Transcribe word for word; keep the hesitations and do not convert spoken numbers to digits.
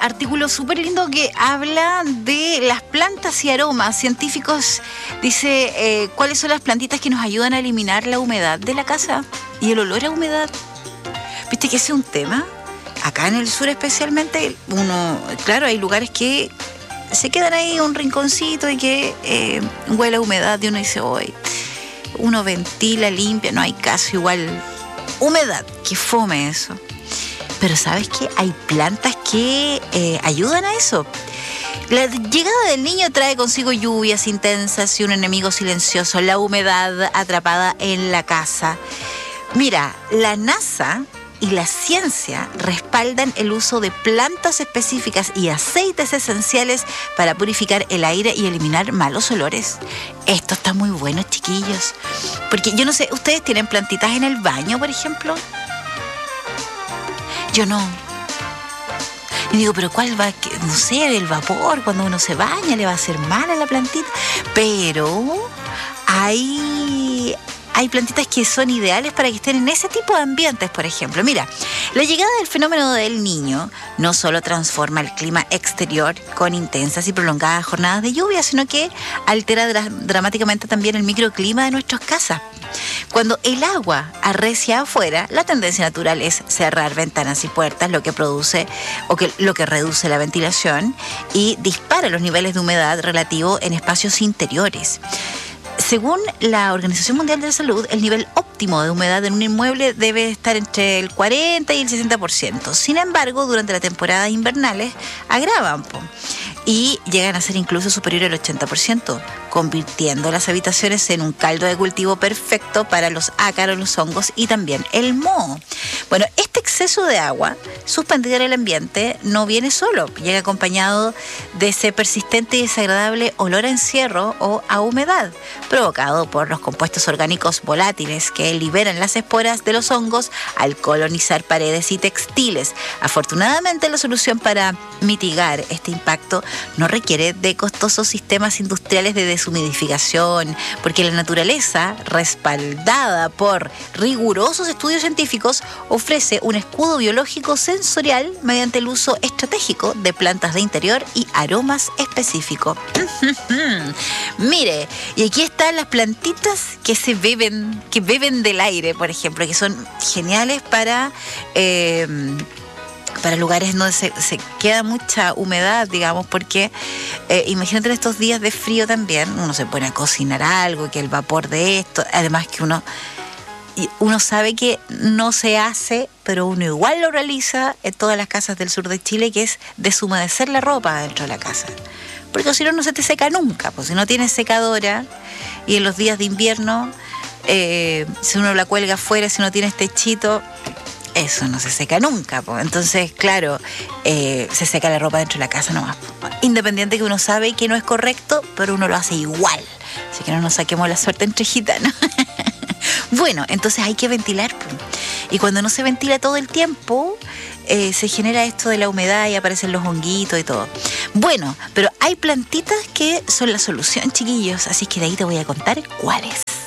artículo súper lindo que habla de las plantas y aromas. Científicos dice eh, cuáles son las plantitas que nos ayudan a eliminar la humedad de la casa y el olor a humedad. ¿Viste que ese es un tema? Acá en el sur especialmente, uno, claro, hay lugares que se quedan ahí un rinconcito y que eh, huele a humedad y uno dice, hoy uno ventila, limpia, no hay caso, igual humedad, que fome eso. Pero ¿sabes qué? Hay plantas que eh, ayudan a eso. La llegada del niño trae consigo lluvias intensas y un enemigo silencioso, la humedad atrapada en la casa. Mira, la NASA y la ciencia respaldan el uso de plantas específicas y aceites esenciales para purificar el aire y eliminar malos olores. Esto está muy bueno, chiquillos. Porque yo no sé, ¿ustedes tienen plantitas en el baño, por ejemplo? Yo no. Y digo, ¿pero cuál va? No sé, el vapor, cuando uno se baña, le va a hacer mal a la plantita. Pero hay... Hay plantitas que son ideales para que estén en ese tipo de ambientes, por ejemplo. Mira, la llegada del fenómeno del Niño no solo transforma el clima exterior con intensas y prolongadas jornadas de lluvia, sino que altera dra- dramáticamente también el microclima de nuestras casas. Cuando el agua arrecia afuera, la tendencia natural es cerrar ventanas y puertas, lo que produce o que, lo que reduce la ventilación y dispara los niveles de humedad relativo en espacios interiores. Según la Organización Mundial de la Salud, el nivel óptimo de humedad en un inmueble debe estar entre el cuarenta y el sesenta por ciento. Sin embargo, durante las temporadas invernales agravan po, y llegan a ser incluso superior al ochenta por ciento, convirtiendo las habitaciones en un caldo de cultivo perfecto para los ácaros, los hongos y también el moho. Bueno, este exceso de agua suspendida en el ambiente no viene solo, llega acompañado de ese persistente y desagradable olor a encierro o a humedad, provocado por los compuestos orgánicos volátiles que liberan las esporas de los hongos al colonizar paredes y textiles. Afortunadamente, la solución para mitigar este impacto no requiere de costosos sistemas industriales de deshumidificación, porque la naturaleza, respaldada por rigurosos estudios científicos, ofrece un escudo biológico sensorial mediante el uso estratégico de plantas de interior y aromas específicos. Mire, y aquí están las plantitas que se beben, que beben del aire, por ejemplo, que son geniales para... Eh, para lugares donde se, se queda mucha humedad, digamos, porque eh, imagínate en estos días de frío también, uno se pone a cocinar algo, que el vapor de esto, además que uno, uno sabe que no se hace, pero uno igual lo realiza en todas las casas del sur de Chile, que es deshumedecer la ropa dentro de la casa. Porque si no, no se te seca nunca, pues si no tienes secadora y en los días de invierno, eh, si uno la cuelga afuera, si no tienes techito, eso no se seca nunca, po. Entonces, claro, eh, se seca la ropa dentro de la casa nomás, po. Independiente que uno sabe que no es correcto, pero uno lo hace igual. Así que no nos saquemos la suerte entre gitanos. Bueno, entonces hay que ventilar, po. Y cuando no se ventila todo el tiempo, eh, se genera esto de la humedad y aparecen los honguitos y todo. Bueno, pero hay plantitas que son la solución, chiquillos, así que de ahí te voy a contar cuáles.